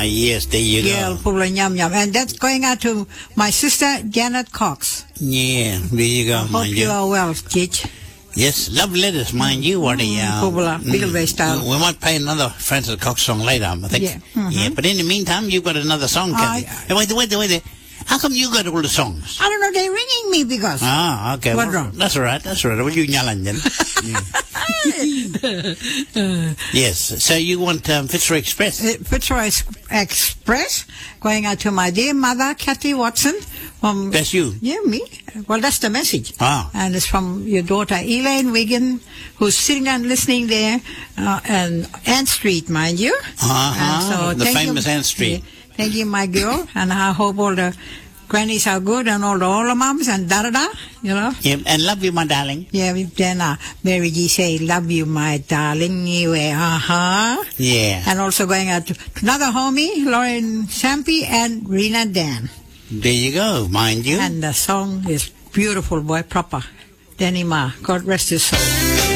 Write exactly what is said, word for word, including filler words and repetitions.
yes, there you Yeah, go. Pula Nyam Nyam. And that's going out to my sister, Janet Cox. Yeah, there you go, Hope mind you you. are well, Gitch. Yes, love letters, mind you. What a uh, Pula, Bigelway style. we might play another Francis Cox song later, I think. Yeah. Mhm. Yeah, but in the meantime, you've got another song, Kathy. I- Hey, wait, wait, wait, wait. How come you got all the songs? I don't know, they're ringing me because. Ah, okay. What well, wrong? That's all right. That's all right. Well, you nyalan then. Yes. So you want um, Fitzroy Express? Uh, Fitzroy Ex- Express, going out to my dear mother, Kathy Watson. From, That's you. Yeah, me. Well, that's the message. Ah. And it's from your daughter, Elaine Wiggin, who's sitting and listening there, uh, and Ann Street, mind you. Uh-huh. And The thank famous you, Ann Street. yeah, thank you, my girl. And I hope all the grannies are good and all the older moms and da-da-da, you know. Yeah, and love you, my darling. Yeah, then uh, Mary G say, love you, my darling, you, uh-huh. Yeah. And also going out to another homie, Lauren Sampi and Rena Dan. There you go, mind you. And the song is beautiful, boy, proper. Danny Ma, God rest his soul.